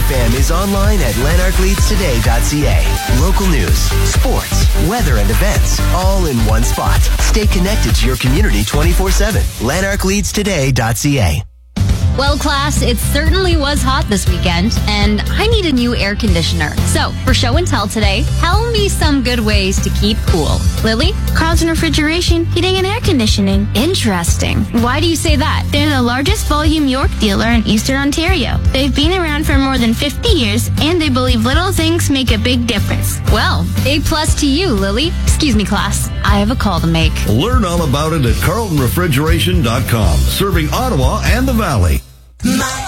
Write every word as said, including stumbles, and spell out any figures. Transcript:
F M is online at lanark leads today dot c a. Local news, sports, weather, and events, all in one spot. Stay connected to your community twenty-four seven. lanark leads today dot c a. Well, class, it certainly was hot this weekend, and I need a new air conditioner. So, for show and tell today, tell me some good ways to keep cool. Lily? Carlton Refrigeration, Heating and Air Conditioning. Interesting. Why do you say that? They're the largest volume York dealer in Eastern Ontario. They've been around for more than fifty years, and they believe little things make a big difference. Well, A plus to you, Lily. Excuse me, class. I have a call to make. Learn all about it at carlton refrigeration dot com, serving Ottawa and the Valley.